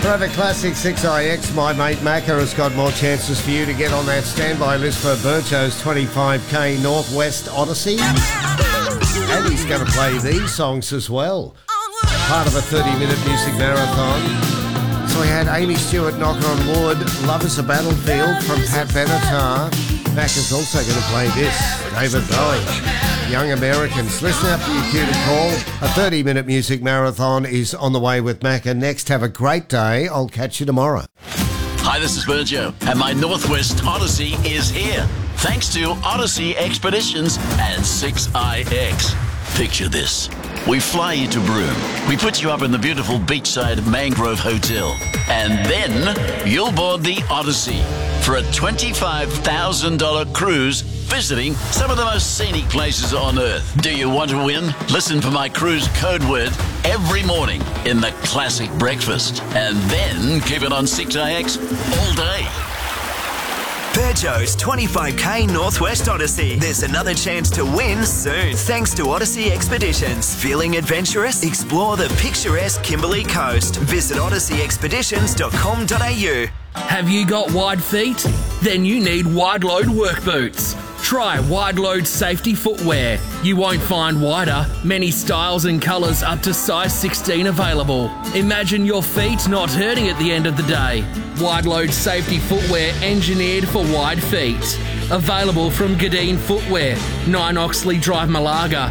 Forever Classic 6IX, my mate Macca has got more chances for you to get on that standby list for Burjo's 25k Northwest Odyssey. And he's going to play these songs as well. Part of a 30-minute music marathon. So we had Amy Stewart, Knock on Wood, Love is a Battlefield from Pat Benatar. Macca's also going to play this, David Bowie, Young Americans. Listen up to your cue to call. A 30-minute music marathon is on the way with Macca next. Have a great day. I'll catch you tomorrow. Hi, this is Burjo, and my Northwest Odyssey is here. Thanks to Odyssey Expeditions and 6IX. Picture this. We fly you to Broome. We put you up in the beautiful beachside Mangrove Hotel. And then you'll board the Odyssey for a $25,000 cruise visiting some of the most scenic places on Earth. Do you want to win? Listen for my cruise code word every morning in the Classic Breakfast. And then keep it on 6IX all day. Burjo's 25k Northwest Odyssey. There's another chance to win soon, thanks to Odyssey Expeditions. Feeling adventurous? Explore the picturesque Kimberley Coast. Visit odysseyexpeditions.com.au. Have you got wide feet? Then you need wide load work boots. Try wide load safety footwear. You won't find wider. Many styles and colours up to size 16 available. Imagine your feet not hurting at the end of the day. Wide load safety footwear engineered for wide feet. Available from Gadeen Footwear, 9 Oxley Drive, Malaga.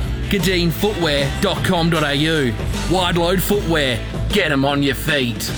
GadeenFootwear.com.au. Wide load footwear. Get them on your feet.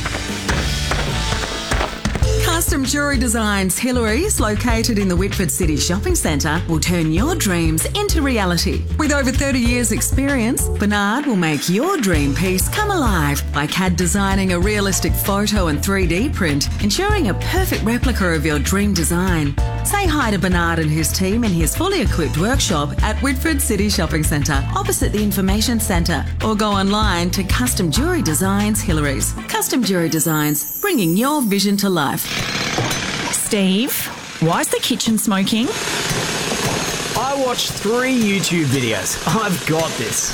Custom Jewellery Designs Hillary's, located in the Whitford City Shopping Centre, will turn your dreams into reality. With over 30 years' experience, Bernard will make your dream piece come alive by CAD designing a realistic photo and 3D print, ensuring a perfect replica of your dream design. Say hi to Bernard and his team in his fully equipped workshop at Whitford City Shopping Centre, opposite the Information Centre, or go online to Custom Jewellery Designs Hillary's. Custom Jewellery Designs, bringing your vision to life. Steve, why is the kitchen smoking? I watched 3 YouTube videos. I've got this.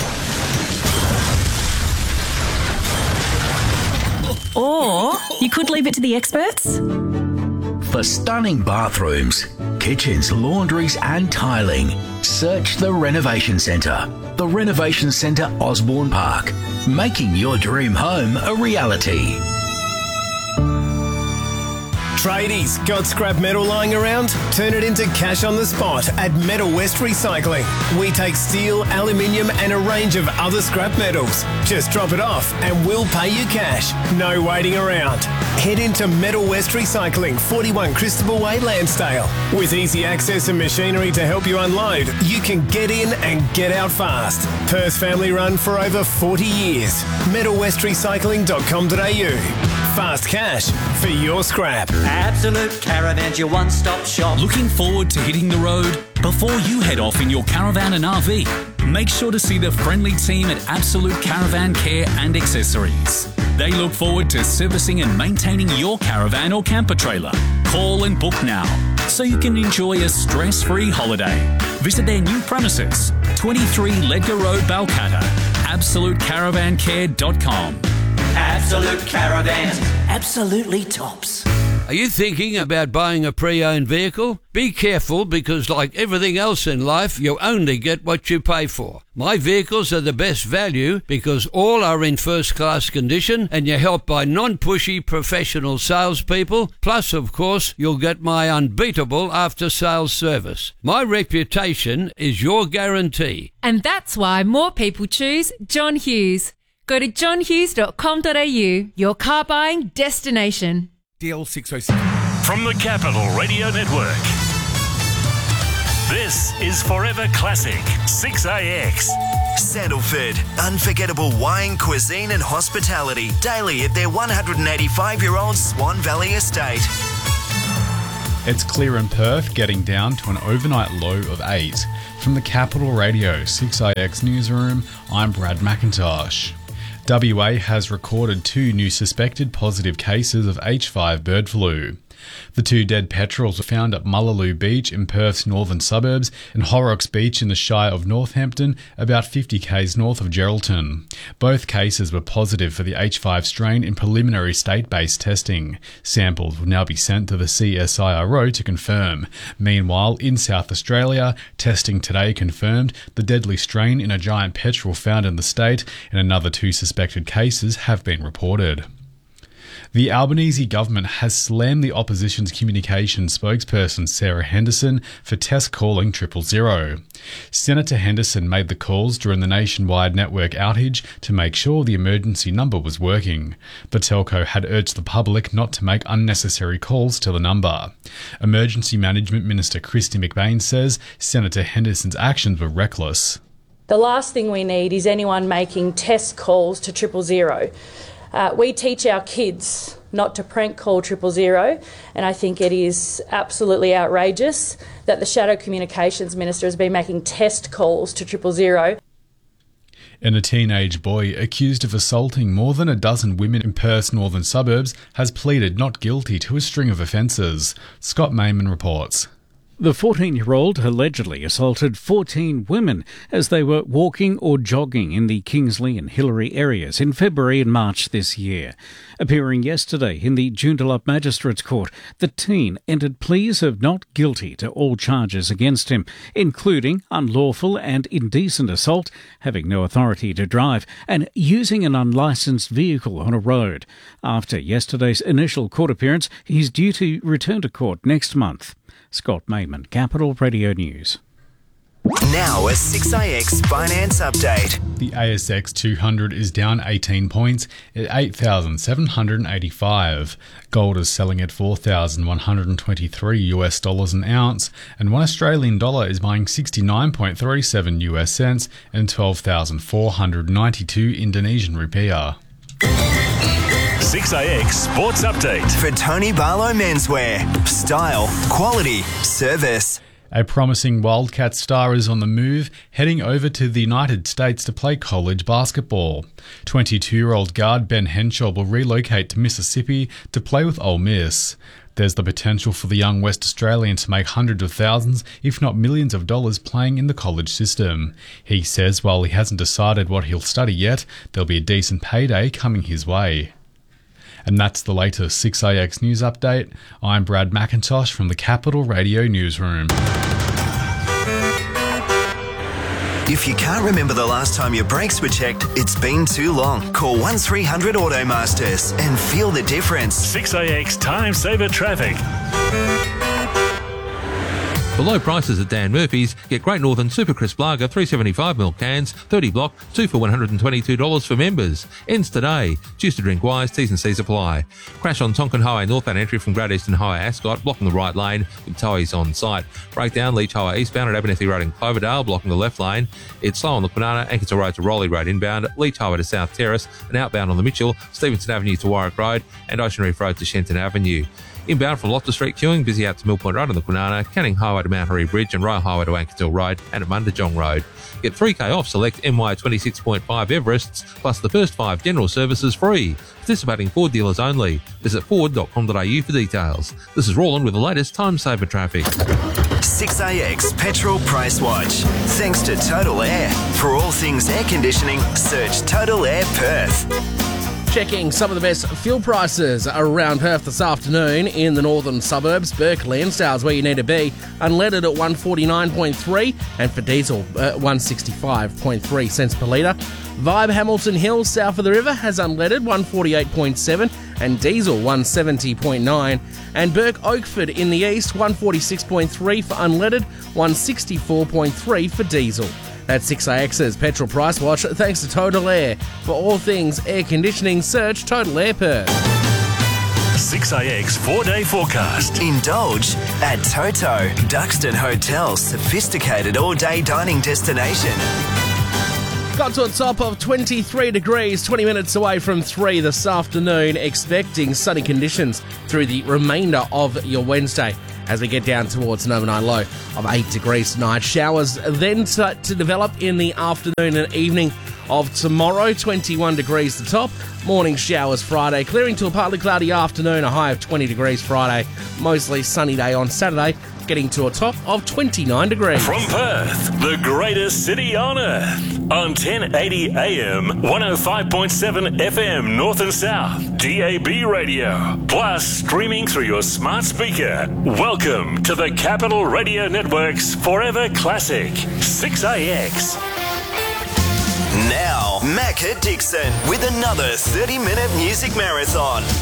Or you could leave it to the experts. For stunning bathrooms, kitchens, laundries and tiling, search the Renovation Centre. The Renovation Centre Osborne Park, making your dream home a reality. Tradies, got scrap metal lying around? Turn it into cash on the spot at Metal West Recycling. We take steel, aluminium and a range of other scrap metals. Just drop it off and we'll pay you cash. No waiting around. Head into Metal West Recycling, 41 Christabel Way, Lansdale. With easy access and machinery to help you unload, you can get in and get out fast. Perth family run for over 40 years. MetalWestRecycling.com.au. Fast cash for your scrap. Absolute Caravans, your one-stop shop. Looking forward to hitting the road? Before you head off in your caravan and RV, make sure to see the friendly team at Absolute Caravan Care and Accessories. They look forward to servicing and maintaining your caravan or camper trailer. Call and book now so you can enjoy a stress-free holiday. Visit their new premises, 23 Ledgar Road, Balcatta. AbsoluteCaravanCare.com. Absolute Caravans, absolutely tops. Are you thinking about buying a pre-owned vehicle? Be careful, because like everything else in life, you only get what you pay for. My vehicles are the best value because all are in first-class condition and you're helped by non-pushy professional salespeople. Plus, of course, you'll get my unbeatable after-sales service. My reputation is your guarantee. And that's why more people choose John Hughes. Go to johnhughes.com.au, your car buying destination. DL606. From the Capital Radio Network, this is Forever Classic 6AX. Sandalford, unforgettable wine, cuisine and hospitality daily at their 185-year-old Swan Valley estate. It's clear in Perth, getting down to an overnight low of 8. From the Capital Radio 6AX newsroom, I'm Brad McIntosh. WA has recorded 2 new suspected positive cases of H5 bird flu. The 2 dead petrels were found at Mullaloo Beach in Perth's northern suburbs and Horrocks Beach in the Shire of Northampton, about 50 k's north of Geraldton. Both cases were positive for the H5 strain in preliminary state-based testing. Samples will now be sent to the CSIRO to confirm. Meanwhile, in South Australia, testing today confirmed the deadly strain in a giant petrel found in the state, and another 2 suspected cases have been reported. The Albanese government has slammed the opposition's communications spokesperson Sarah Henderson for test calling 000. Senator Henderson made the calls during the nationwide network outage to make sure the emergency number was working. But Telco had urged the public not to make unnecessary calls to the number. Emergency Management Minister Kristy McBain says Senator Henderson's actions were reckless. The last thing we need is anyone making test calls to 000. We teach our kids not to prank call 000, and I think it is absolutely outrageous that the Shadow Communications Minister has been making test calls to 000. And a teenage boy accused of assaulting more than a dozen women in Perth's northern suburbs has pleaded not guilty to a string of offences. Scott Mayman reports. The 14-year-old allegedly assaulted 14 women as they were walking or jogging in the Kingsley and Hillary areas in February and March this year. Appearing yesterday in the Joondalup Magistrates Court, the teen entered pleas of not guilty to all charges against him, including unlawful and indecent assault, having no authority to drive, and using an unlicensed vehicle on a road. After yesterday's initial court appearance, he's due to return to court next month. Scott Mayman, Capital Radio News. Now a 6IX finance update. The ASX 200 is down 18 points at 8,785. Gold is selling at $4,123 an ounce, and $1 Australian dollar is buying 69.37 US cents and 12,492 Indonesian rupiah. 6IX Sports Update. For Tony Barlow Menswear. Style, quality, service. A promising Wildcats star is on the move, heading over to the United States to play college basketball. 22-year-old guard Ben Henshaw will relocate to Mississippi to play with Ole Miss. There's the potential for the young West Australian to make hundreds of thousands, if not millions of dollars playing in the college system. He says while he hasn't decided what he'll study yet, there'll be a decent payday coming his way. And that's the latest 6IX News Update. I'm Brad McIntosh from the Capital Radio Newsroom. If you can't remember the last time your brakes were checked, it's been too long. Call 1300 Automasters and feel the difference. 6IX Time Saver Traffic. For low prices at Dan Murphy's, get Great Northern Super Crisp Lager 375ml cans, 30 block, 2 for $122 for members. Ends today. Choose to drink wise, T's and C's apply. Crash on Tonkin Highway northbound entry from Great Eastern Highway Ascot, blocking the right lane with towies on site. Breakdown Leach Highway eastbound at Abernethy Road in Cloverdale, blocking the left lane. It's slow on the Kwinana, Ankersville Road to Rowley Road inbound, Leach Highway to South Terrace, and outbound on the Mitchell, Stevenson Avenue to Warwick Road, and Ocean Reef Road to Shenton Avenue. Inbound from Loftus Street queuing, busy out to Mill Point Road on the Kwinana, Canning Highway to Mount Harry Bridge and Royal Highway to Ankersville Road and at Mundajong Road. Get 3K off select MY 26.5 Everests, plus the first 5 general services free. Participating Ford dealers only. Visit ford.com.au for details. This is Roland with the latest Time Saver traffic. 6IX Petrol Price Watch. Thanks to Total Air. For all things air conditioning, search Total Air Perth. Checking some of the best fuel prices around Perth this afternoon in the northern suburbs. Burke Lansdale's where you need to be. Unleaded at 149.3 and for diesel 165.3 cents per litre. Vibe Hamilton Hill south of the river has unleaded 148.7 and diesel 170.9. And Burke Oakford in the east 146.3 for unleaded, 164.3 for diesel. That's 6IX's Petrol Price Watch, thanks to Total Air. For all things air conditioning, search Total Air Perth. 6IX 4-day forecast. Indulge at Toto, Duxton Hotel's sophisticated all-day dining destination. Got to a top of 23 degrees, 20 minutes away from 3 this afternoon, expecting sunny conditions through the remainder of your Wednesday. As we get down towards an overnight low of 8 degrees tonight. Showers then start to develop in the afternoon and evening of tomorrow, 21 degrees the top. Morning showers Friday, clearing to a partly cloudy afternoon, a high of 20 degrees Friday. Mostly sunny day on Saturday, getting to a top of 29 degrees. From Perth, the greatest city on earth. On 1080 AM, 105.7 FM North and South, DAB radio. Plus, streaming through your smart speaker. Welcome to the Capital Radio Network's Forever Classic, 6AX. Now, Macca Dixon with another 30-minute music marathon.